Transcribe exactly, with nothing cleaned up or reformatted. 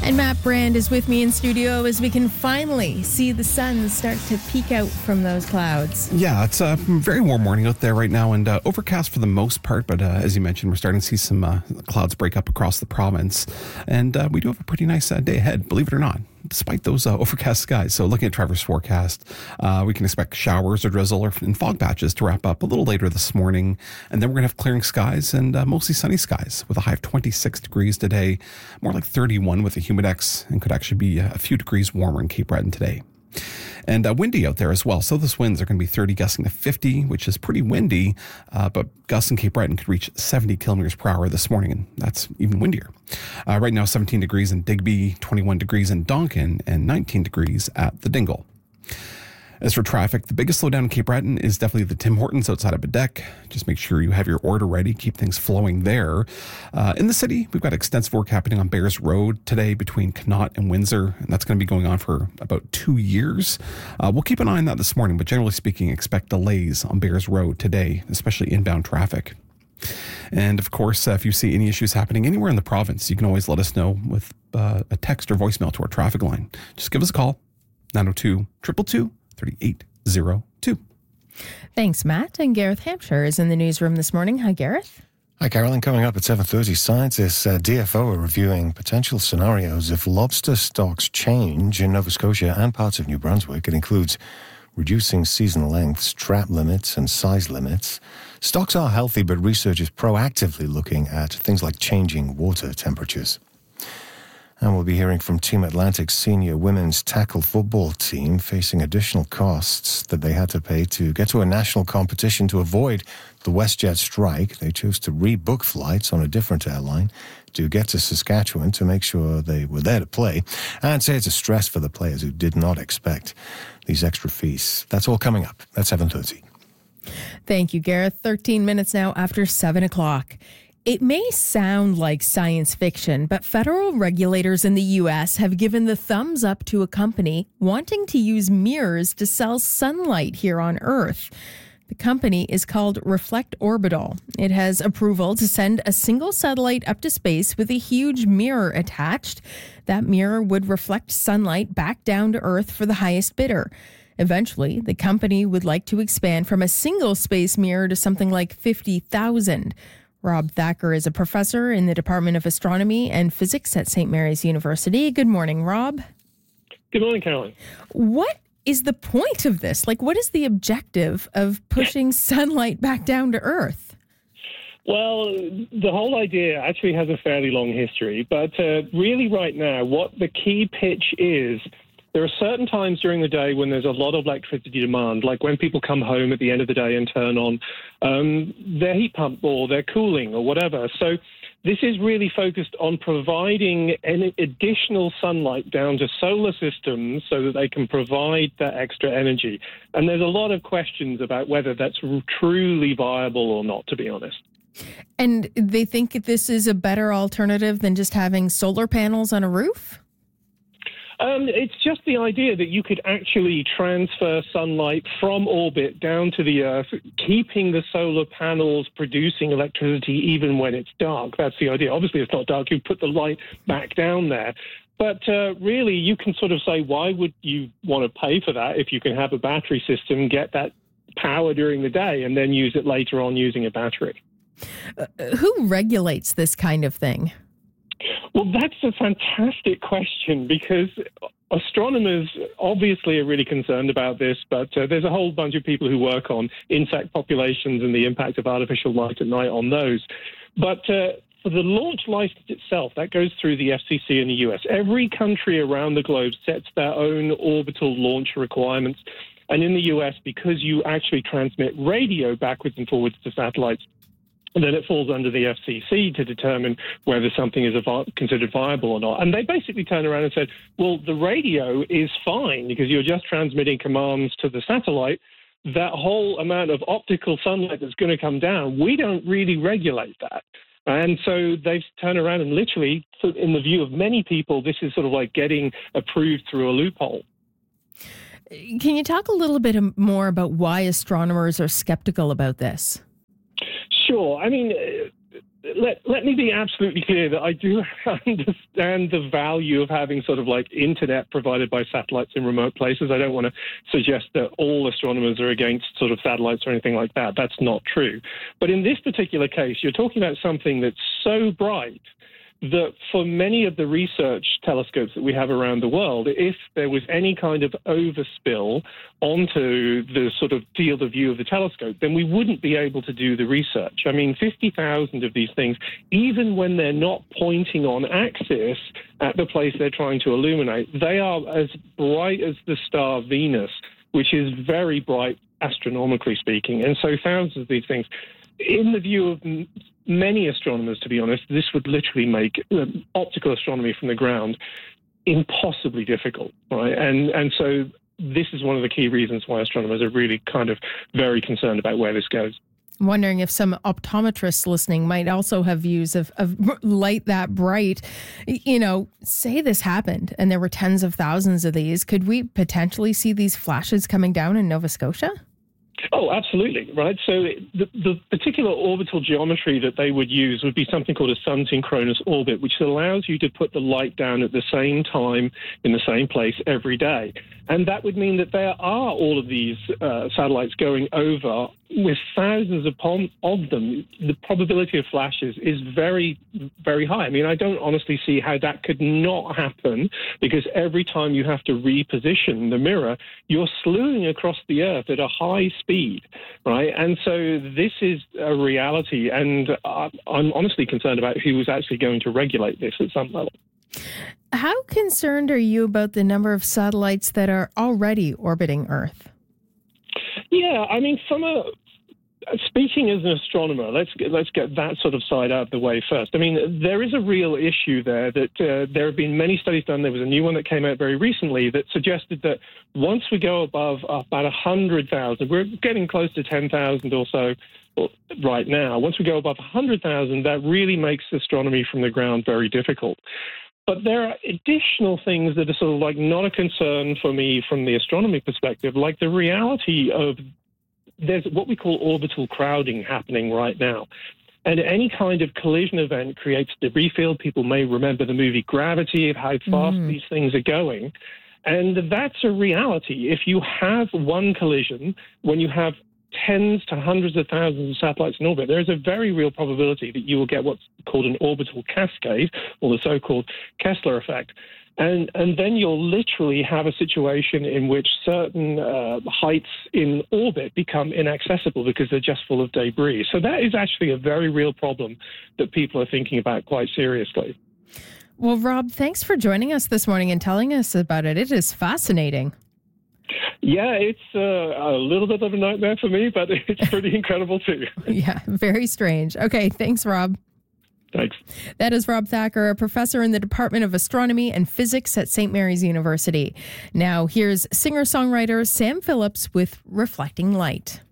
And Matt Brand is with me in studio as we can finally see the sun start to peek out from those clouds. Yeah, it's a very warm morning out there right now and uh, overcast for the most part. But uh, as you mentioned, we're starting to see some uh, clouds break up across the province. And uh, we do have a pretty nice uh, day ahead, believe it or not, despite those uh, overcast skies. So looking at Trevor's forecast, uh, we can expect showers or drizzle or and fog patches to wrap up a little later this morning. And then we're going to have clearing skies and uh, mostly sunny skies with a high of twenty-six degrees today, more like thirty-one with a humidex, and could actually be a few degrees warmer in Cape Breton today. And uh, windy out there as well. So those winds are going to be thirty gusting to fifty, which is pretty windy, uh, but gusts in Cape Breton could reach seventy kilometers per hour this morning, and that's even windier. Uh, right now, seventeen degrees in Digby, twenty-one degrees in Donkin, and nineteen degrees at the Dingle. As for traffic, the biggest slowdown in Cape Breton is definitely the Tim Hortons outside of Bedeck. Just make sure you have your order ready, keep things flowing there. Uh, in the city, we've got extensive work happening on Bears Road today between Connaught and Windsor, and that's going to be going on for about two years. Uh, we'll keep an eye on that this morning, but generally speaking, expect delays on Bears Road today, especially inbound traffic. And of course, uh, if you see any issues happening anywhere in the province, you can always let us know with uh, a text or voicemail to our traffic line. Just give us a call, nine oh two, two two two, three eight zero two. Thanks, Matt. And Gareth Hampshire is in the newsroom this morning. Hi, Gareth. Hi, Carolyn. Coming up at seven thirty, scientists at D F O are reviewing potential scenarios if lobster stocks change in Nova Scotia and parts of New Brunswick. It includes reducing season lengths, trap limits, and size limits. Stocks are healthy, but research is proactively looking at things like changing water temperatures. And we'll be hearing from Team Atlantic's senior women's tackle football team facing additional costs that they had to pay to get to a national competition to avoid the WestJet strike. They chose to rebook flights on a different airline to get to Saskatchewan to make sure they were there to play, and say it's a stress for the players who did not expect these extra fees. That's all coming up at seven thirty. Thank you, Gareth. thirteen minutes now after seven o'clock. It may sound like science fiction, but federal regulators in the U S have given the thumbs up to a company wanting to use mirrors to sell sunlight here on Earth. The company is called Reflect Orbital. It has approval to send a single satellite up to space with a huge mirror attached. That mirror would reflect sunlight back down to Earth for the highest bidder. Eventually, the company would like to expand from a single space mirror to something like fifty thousand. Rob Thacker is a professor in the Department of Astronomy and Physics at Saint Mary's University. Good morning, Rob. Good morning, Caroline. What is the point of this? Like, what is the objective of pushing sunlight back down to Earth? Well, the whole idea actually has a fairly long history, but uh, really right now, what the key pitch is, there are certain times during the day when there's a lot of electricity demand, like when people come home at the end of the day and turn on um, their heat pump or their cooling or whatever. So this is really focused on providing an additional sunlight down to solar systems so that they can provide that extra energy. And there's a lot of questions about whether that's truly viable or not, to be honest. And they think this is a better alternative than just having solar panels on a roof? Um, it's just the idea that you could actually transfer sunlight from orbit down to the Earth, keeping the solar panels producing electricity even when it's dark. That's the idea. Obviously, it's not dark. You put the light back down there. But uh, really, you can sort of say, why would you want to pay for that if you can have a battery system, get that power during the day, and then use it later on using a battery? Uh, who regulates this kind of thing? Well, that's a fantastic question because astronomers obviously are really concerned about this, but uh, there's a whole bunch of people who work on insect populations and the impact of artificial light at night on those. But uh, for the launch license itself, that goes through the F C C in the U S. Every country around the globe sets their own orbital launch requirements. And in the U S, because you actually transmit radio backwards and forwards to satellites, and then it falls under the F C C to determine whether something is considered viable or not. And they basically turned around and said, well, the radio is fine because you're just transmitting commands to the satellite. That whole amount of optical sunlight that's going to come down, we don't really regulate that. And so they've turned around and literally, in the view of many people, this is sort of like getting approved through a loophole. Can you talk a little bit more about why astronomers are skeptical about this? Sure. I mean, let, let me be absolutely clear that I do understand the value of having sort of like internet provided by satellites in remote places. I don't want to suggest that all astronomers are against sort of satellites or anything like that. That's not true. But in this particular case, you're talking about something that's so bright that for many of the research telescopes that we have around the world, if there was any kind of overspill onto the sort of field of view of the telescope, then we wouldn't be able to do the research. I mean, fifty thousand of these things, even when they're not pointing on axis at the place they're trying to illuminate, they are as bright as the star Venus, which is very bright astronomically speaking. And so thousands of these things, in the view of many astronomers, to be honest, this would literally make um, optical astronomy from the ground impossibly difficult, right? And and so this is one of the key reasons why astronomers are really kind of very concerned about where this goes. I'm wondering if some optometrists listening might also have views of, of light that bright. You know, say this happened and there were tens of thousands of these. Could we potentially see these flashes coming down in Nova Scotia? Oh, absolutely, right? So the, the particular orbital geometry that they would use would be something called a sun-synchronous orbit, which allows you to put the light down at the same time in the same place every day. And that would mean that there are all of these uh, satellites going over with thousands upon of them. The probability of flashes is very, very high. I mean, I don't honestly see how that could not happen, because every time you have to reposition the mirror, you're slewing across the Earth at a high speed, right? And so this is a reality, and I'm honestly concerned about who is actually going to regulate this at some level. How concerned are you about the number of satellites that are already orbiting Earth? Yeah, I mean, from a speaking as an astronomer, let's get, let's get that sort of side out of the way first. I mean, there is a real issue there that uh, there have been many studies done. There was a new one that came out very recently that suggested that once we go above about one hundred thousand, we're getting close to ten thousand or so right now. Once we go above one hundred thousand, that really makes astronomy from the ground very difficult. But there are additional things that are sort of like not a concern for me from the astronomy perspective, like the reality of there's what we call orbital crowding happening right now. And any kind of collision event creates debris field. People may remember the movie Gravity, of how fast mm. these things are going. And that's a reality. If you have one collision, when you have tens to hundreds of thousands of satellites in orbit, there is a very real probability that you will get what's called an orbital cascade, or the so-called Kessler effect. And and then you'll literally have a situation in which certain uh, heights in orbit become inaccessible because they're just full of debris. So that is actually a very real problem that people are thinking about quite seriously. Well, Rob, thanks for joining us this morning and telling us about it. It is fascinating. Yeah, it's uh, a little bit of a nightmare for me, but it's pretty incredible too. Yeah, very strange. Okay, thanks, Rob. Thanks. That is Rob Thacker, a professor in the Department of Astronomy and Physics at Saint Mary's University. Now, here's singer-songwriter Sam Phillips with Reflecting Light.